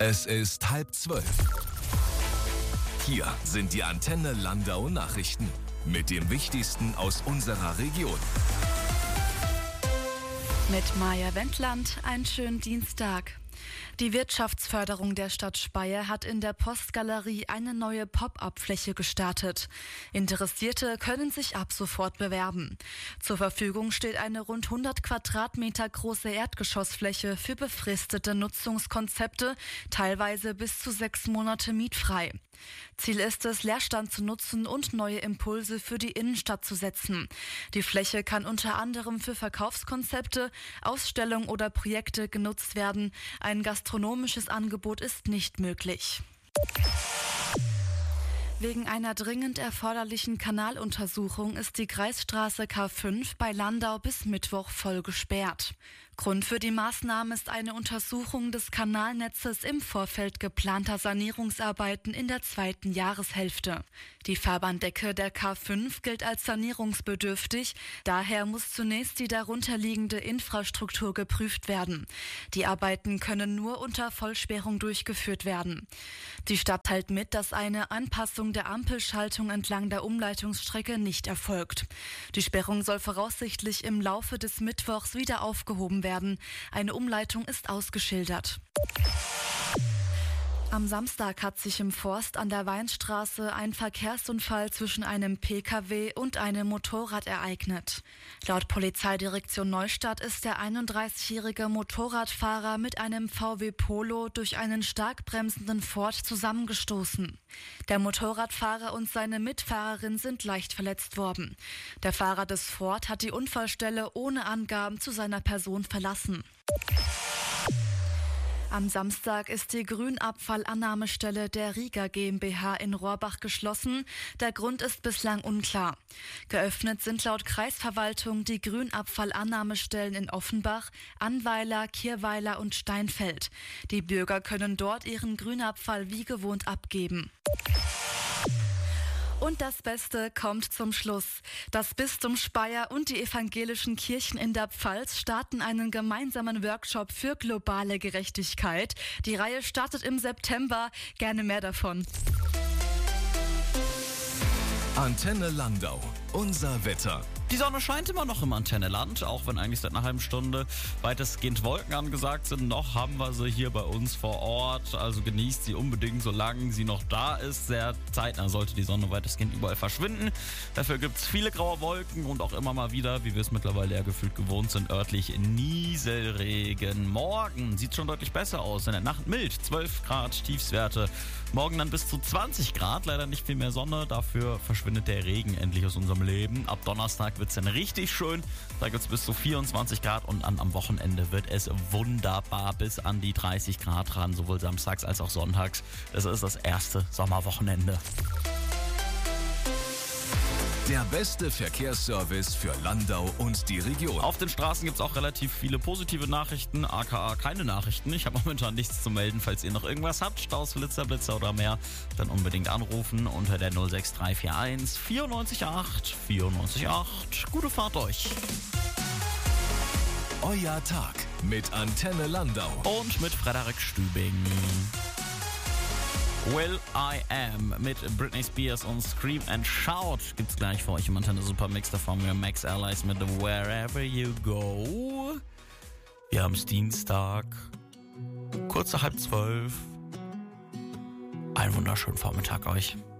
Es ist 11:30. Hier sind die Antenne Landau Nachrichten mit dem Wichtigsten aus unserer Region. Mit Maja Wendland, einen schönen Dienstag. Die Wirtschaftsförderung der Stadt Speyer hat in der Postgalerie eine neue Pop-up-Fläche gestartet. Interessierte können sich ab sofort bewerben. Zur Verfügung steht eine rund 100 Quadratmeter große Erdgeschossfläche für befristete Nutzungskonzepte, teilweise bis zu 6 Monate mietfrei. Ziel ist es, Leerstand zu nutzen und neue Impulse für die Innenstadt zu setzen. Die Fläche kann unter anderem für Verkaufskonzepte, Ausstellungen oder Projekte genutzt werden. Ein gastronomisches Angebot ist nicht möglich. Wegen einer dringend erforderlichen Kanaluntersuchung ist die Kreisstraße K5 bei Landau bis Mittwoch voll gesperrt. Grund für die Maßnahme ist eine Untersuchung des Kanalnetzes im Vorfeld geplanter Sanierungsarbeiten in der 2. Jahreshälfte. Die Fahrbahndecke der K5 gilt als sanierungsbedürftig, daher muss zunächst die darunterliegende Infrastruktur geprüft werden. Die Arbeiten können nur unter Vollsperrung durchgeführt werden. Die Stadt teilt mit, dass eine Anpassung der Ampelschaltung entlang der Umleitungsstrecke nicht erfolgt. Die Sperrung soll voraussichtlich im Laufe des Mittwochs wieder aufgehoben werden. Eine Umleitung ist ausgeschildert. Am Samstag hat sich im Forst an der Weinstraße ein Verkehrsunfall zwischen einem Pkw und einem Motorrad ereignet. Laut Polizeidirektion Neustadt ist der 31-jährige Motorradfahrer mit einem VW Polo durch einen stark bremsenden Ford zusammengestoßen. Der Motorradfahrer und seine Mitfahrerin sind leicht verletzt worden. Der Fahrer des Ford hat die Unfallstelle ohne Angaben zu seiner Person verlassen. Am Samstag ist die Grünabfallannahmestelle der Riga GmbH in Rohrbach geschlossen. Der Grund ist bislang unklar. Geöffnet sind laut Kreisverwaltung die Grünabfallannahmestellen in Offenbach, Annweiler, Kirweiler und Steinfeld. Die Bürger können dort ihren Grünabfall wie gewohnt abgeben. Und das Beste kommt zum Schluss. Das Bistum Speyer und die evangelischen Kirchen in der Pfalz starten einen gemeinsamen Workshop für globale Gerechtigkeit. Die Reihe startet im September. Gerne mehr davon. Antenne Landau, unser Wetter. Die Sonne scheint immer noch im Antenneland, auch wenn eigentlich seit einer halben Stunde weitestgehend Wolken angesagt sind. Noch haben wir sie hier bei uns vor Ort, also genießt sie unbedingt, solange sie noch da ist. Sehr zeitnah sollte die Sonne weitestgehend überall verschwinden. Dafür gibt es viele graue Wolken und auch immer mal wieder, wie wir es mittlerweile ja gefühlt gewohnt sind, örtlich Nieselregen. Morgen sieht schon deutlich besser aus, in der Nacht mild, 12 Grad Tiefstwerte. Morgen dann bis zu 20 Grad, leider nicht viel mehr Sonne, dafür verschwindet der Regen endlich aus unserem Leben. Ab Donnerstag wird es dann richtig schön. Da gibt es bis zu 24 Grad und am Wochenende wird es wunderbar bis an die 30 Grad ran, sowohl samstags als auch sonntags. Das ist das erste Sommerwochenende. Der beste Verkehrsservice für Landau und die Region. Auf den Straßen gibt es auch relativ viele positive Nachrichten, aka keine Nachrichten. Ich habe momentan nichts zu melden. Falls ihr noch irgendwas habt, Staus, Blitzer oder mehr, dann unbedingt anrufen unter der 06341 94 94 Gute Fahrt euch. Euer Tag mit Antenne Landau. Und mit Frederik Stübing. Will I Am mit Britney Spears und Scream and Shout gibt's gleich für euch im Antenne Supermix. Davor haben wir Max Allies mit Wherever You Go. Wir haben's Dienstag, kurz nach 11:30. Einen wunderschönen Vormittag euch.